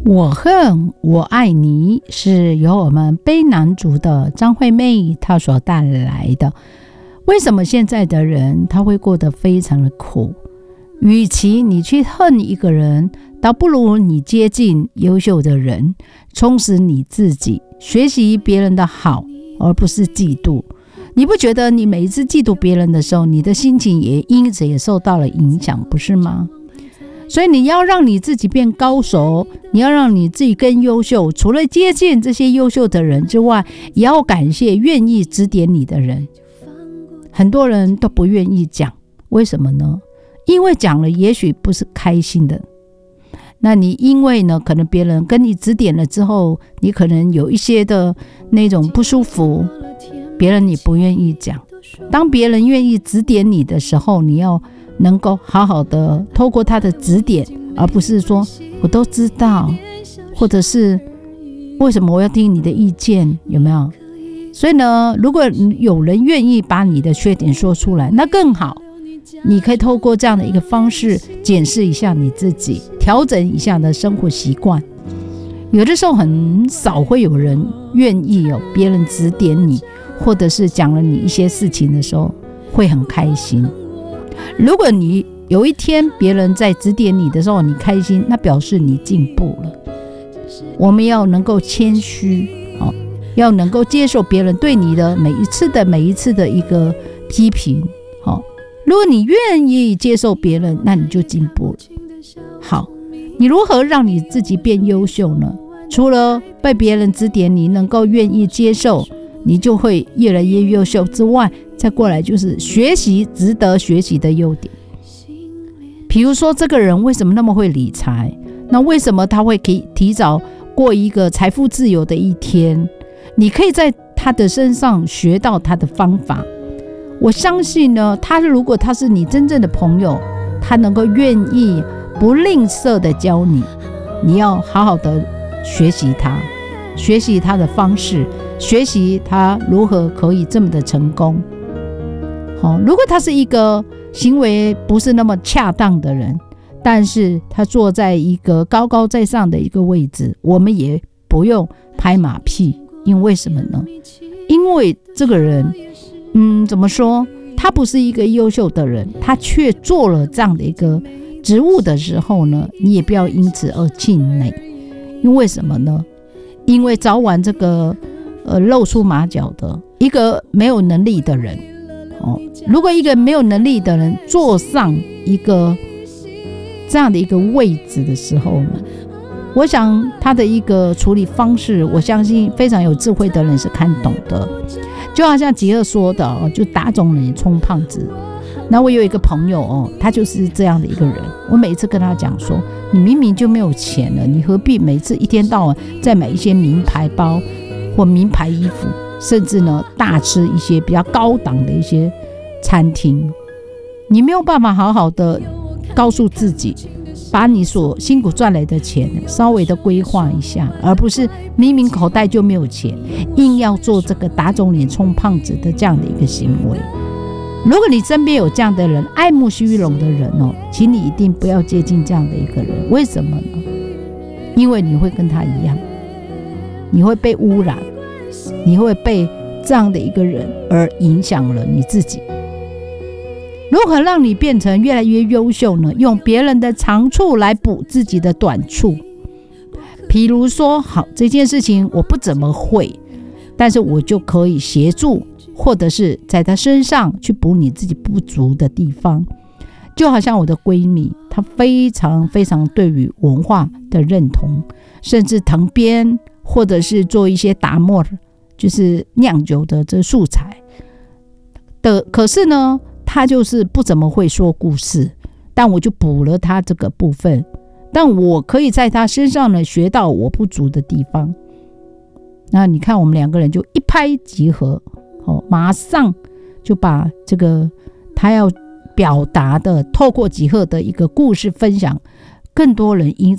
我恨我爱你是由我们卑南族的张惠妹她所带来的。为什么现在的人他会过得非常的苦？与其你去恨一个人，倒不如你接近优秀的人，充实你自己，学习别人的好，而不是嫉妒。你不觉得你每一次嫉妒别人的时候，你的心情也因此也受到了影响，不是吗？所以你要让你自己变高手，你要让你自己更优秀，除了接近这些优秀的人之外，也要感谢愿意指点你的人。很多人都不愿意讲，为什么呢？因为讲了也许不是开心的。那你因为呢，可能别人跟你指点了之后，你可能有一些的那种不舒服，别人你不愿意讲。当别人愿意指点你的时候，你要能够好好的透过他的指点，而不是说我都知道，或者是为什么我要听你的意见，有没有？所以呢，如果有人愿意把你的缺点说出来，那更好。你可以透过这样的一个方式检视一下你自己，调整一下的生活习惯。有的时候很少会有人愿意别人指点你，或者是讲了你一些事情的时候会很开心。如果你有一天别人在指点你的时候你开心，那表示你进步了。我们要能够谦虚，要能够接受别人对你的每一次的一个批评。如果你愿意接受别人，那你就进步了。好，你如何让你自己变优秀呢？除了被别人指点你能够愿意接受，你就会越来越优秀之外，再过来就是学习值得学习的优点。比如说这个人为什么那么会理财，那为什么他会提早过一个财富自由的一天？你可以在他的身上学到他的方法。我相信呢，如果他是你真正的朋友，他能够愿意不吝啬的教你，你要好好的学习他，学习他的方式，学习他如何可以这么的成功。如果他是一个行为不是那么恰当的人，但是他坐在一个高高在上的一个位置，我们也不用拍马屁。因为什么呢？因为这个人怎么说，他不是一个优秀的人，他却做了这样的一个职务的时候呢，你也不要因此而气馁。因为什么呢？因为早晚这个露出马脚的一个没有能力的人，如果一个没有能力的人坐上一个这样的一个位置的时候呢，我想他的一个处理方式，我相信非常有智慧的人是看懂的。就好像吉尔说的，就打肿脸充胖子。那我有一个朋友他就是这样的一个人。我每一次跟他讲说，你明明就没有钱了，你何必每次一天到晚再买一些名牌包或名牌衣服，甚至呢大吃一些比较高档的一些餐厅？你没有办法好好的告诉自己，把你所辛苦赚来的钱稍微的规划一下，而不是明明口袋就没有钱，硬要做这个打肿脸充胖子的这样的一个行为。如果你身边有这样的人，爱慕虚荣的人请你一定不要接近这样的一个人。为什么呢？因为你会跟他一样，你会被污染，你会被这样的一个人而影响了你自己。如何让你变成越来越优秀呢？用别人的长处来补自己的短处。比如说，好，这件事情我不怎么会，但是我就可以协助，或者是在他身上去补你自己不足的地方。就好像我的闺蜜，她非常非常对于文化的认同，甚至藤编或者是做一些打磨，就是酿酒的这素材的。可是呢，他就是不怎么会说故事，但我就补了他这个部分，但我可以在他身上呢学到我不足的地方。那你看我们两个人就一拍即合，马上就把这个他要表达的透过几何的一个故事分享，更多人因